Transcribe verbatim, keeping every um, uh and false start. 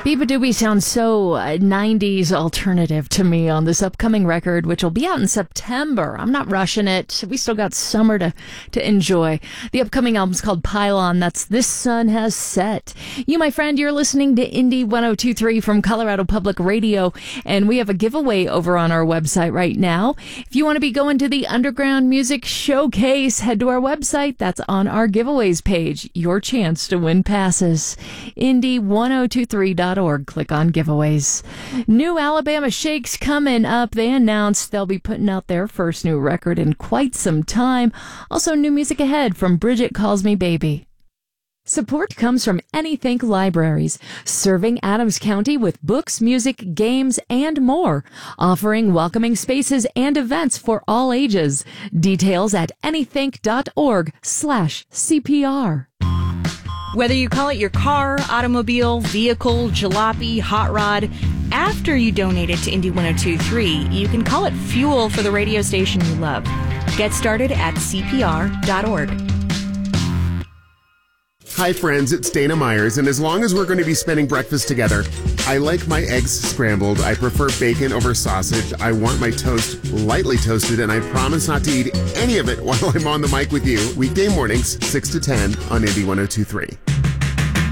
Biba Doobie sounds so uh, nineties alternative to me on this upcoming record, which will be out in September. I'm not rushing it. We still got summer to, to enjoy. The upcoming album's called Pylon. That's This Sun Has Set. You, my friend, you're listening to Indie one oh two point three from Colorado Public Radio, and we have a giveaway over on our website right now. If you want to be going to the Underground Music Showcase, head to our website. That's on our giveaways page. Your chance to win passes. Indie one oh two three dot org. Click on giveaways. New Alabama Shakes coming up. They announced they'll be putting out their first new record in quite some time. Also, new music ahead from Bridget Calls Me Baby. Support comes from Anythink Libraries, serving Adams County with books, music, games, and more, offering welcoming spaces and events for all ages. Details at anythink.org slash CPR. Whether you call it your car, automobile, vehicle, jalopy, hot rod, after you donate it to Indie one oh two point three, you can call it fuel for the radio station you love. Get started at C P R dot org. Hi friends, it's Dana Myers, and as long as we're going to be spending breakfast together, I like my eggs scrambled. I prefer bacon over sausage. I want my toast lightly toasted, and I promise not to eat any of it while I'm on the mic with you. Weekday mornings, six to ten on Indie one oh two point three.